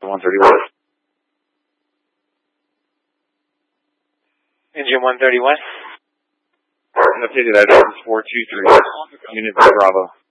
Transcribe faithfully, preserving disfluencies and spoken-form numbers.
one thirty-one. Engine one thirty-one. An updated address is four two three, Unit Bravo.